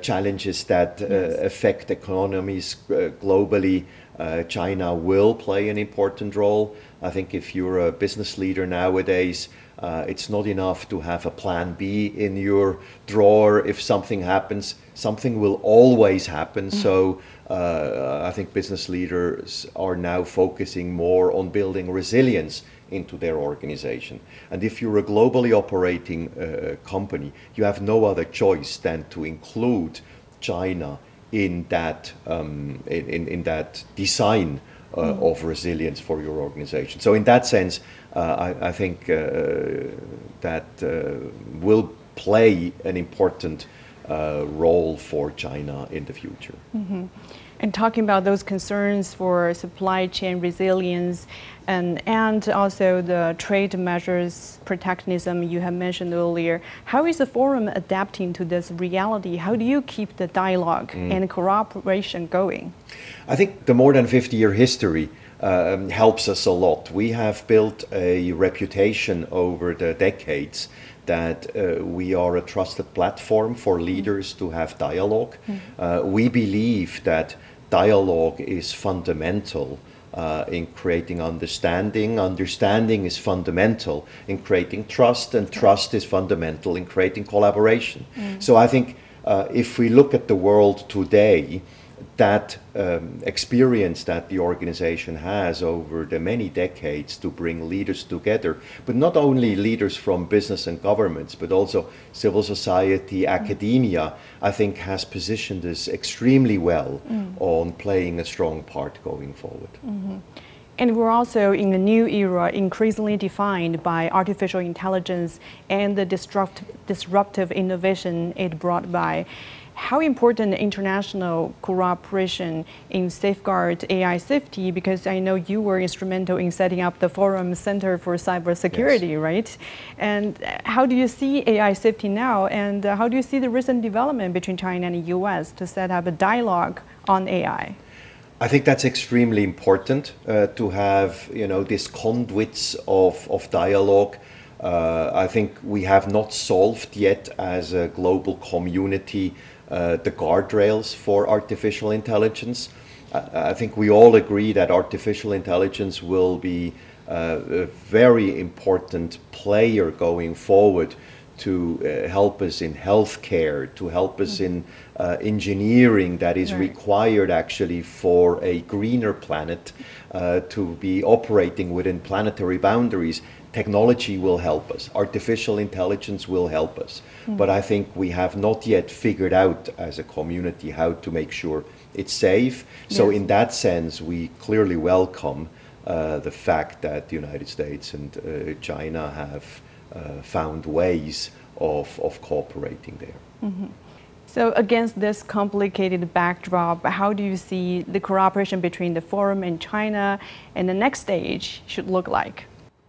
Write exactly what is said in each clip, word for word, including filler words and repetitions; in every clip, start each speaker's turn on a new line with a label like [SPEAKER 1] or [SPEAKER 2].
[SPEAKER 1] challenges that uh,
[SPEAKER 2] Yes.
[SPEAKER 1] affect economies uh, globally, uh, China will play an important role. I think if you're a business leader nowadays, uh, it's not enough to have a plan B in your drawer. If something happens, something will always happen. So uh, I think business leaders are now focusing more on building resilience into their organization. And if you're a globally operating uh, company, you have no other choice than to include China in that um, in, in that design uh, mm. of resilience for your organization. So in that sense, uh, I, I think uh, that uh, will play an important uh, role for China in the future.
[SPEAKER 2] Mm-hmm. And talking about those concerns for supply chain resilience and, and also the trade measures protectionism you have mentioned earlier, how is the forum adapting to this reality? How do you keep the dialogue mm. and cooperation going?
[SPEAKER 1] I think the more than fifty year history um, helps us a lot. We have built a reputation over the decades that uh, we are a trusted platform for leaders mm. to have dialogue. Mm. Uh, we believe that dialogue is fundamental uh, in creating understanding. Understanding is fundamental in creating trust, and trust is fundamental in creating collaboration. Mm. So I think uh, if we look at the world today, that um, experience that the organization has over the many decades to bring leaders together, but not only leaders from business and governments, but also civil society, mm. academia, I think has positioned us extremely well mm. on playing a strong part going forward.
[SPEAKER 2] Mm-hmm. And we're also in a new era increasingly defined by artificial intelligence and the disrupt, disruptive innovation it brought by. How important international cooperation in safeguard A I safety? Because I know you were instrumental in setting up the Forum Center for Cybersecurity, yes. right? And how do you see A I safety now? And how do you see the recent development between China and the U S to set up a dialogue on A I?
[SPEAKER 1] I think that's extremely important uh, to have, you know, these conduits of, of dialogue. Uh, I think we have not solved yet as a global community uh, the guardrails for artificial intelligence. I, I think we all agree that artificial intelligence will be uh, a very important player going forward to uh, help us in healthcare, to help us mm-hmm. in uh, engineering that is right. required actually for a greener planet uh, to be operating within planetary boundaries. Technology will help us. Artificial intelligence will help us. Mm-hmm. But I think we have not yet figured out as a community how to make sure it's safe. So yes. in that sense, we clearly welcome uh, the fact that the United States and uh, China have uh, found ways of, of cooperating there.
[SPEAKER 2] Mm-hmm. So against this complicated backdrop, how do you see the cooperation between the Forum and China and the next stage should look like?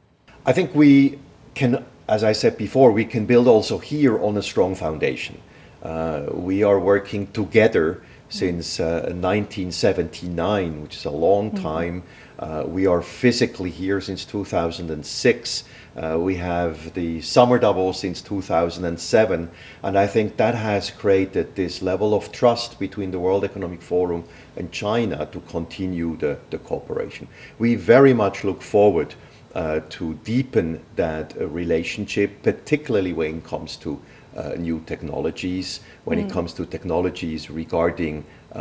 [SPEAKER 1] I think we can, as I said before, we can build also here on a strong foundation. Uh, we are working together since uh, nineteen seventy-nine, which is a long time. Uh, we are physically here since two thousand six. Uh, we have the Summer Davos since two thousand seven. And I think that has created this level of trust between the World Economic Forum and China to continue the, the cooperation. We very much look forward Uh, to deepen that uh, relationship, particularly when it comes to uh, new technologies, when mm. it comes to technologies regarding uh,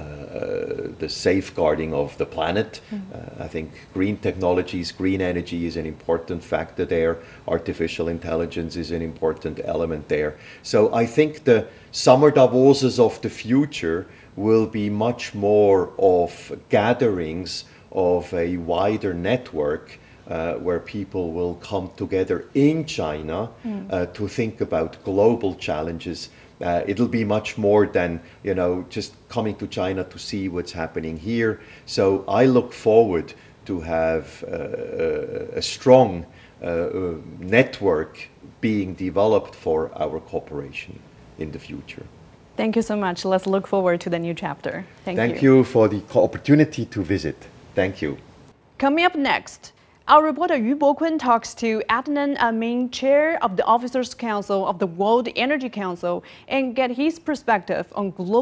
[SPEAKER 1] the safeguarding of the planet. Mm. Uh, I think green technologies, green energy is an important factor there. Artificial intelligence is an important element there. So I think the Summer Davoses of the future will be much more of gatherings of a wider network Uh, where people will come together in China mm. uh, to think about global challenges. Uh, it'll be much more than, you know, just coming to China to see what's happening here. So I look forward to have uh, a strong uh, network being developed for our cooperation in the future.
[SPEAKER 2] Thank you so much. Let's look forward to the new chapter. Thank,
[SPEAKER 1] Thank
[SPEAKER 2] you.
[SPEAKER 1] you for the opportunity to visit. Thank you.
[SPEAKER 2] Coming up next, our reporter Yu Bo-kun talks to Adnan Amin, chair of the Officers' Council of the World Energy Council, and get his perspective on global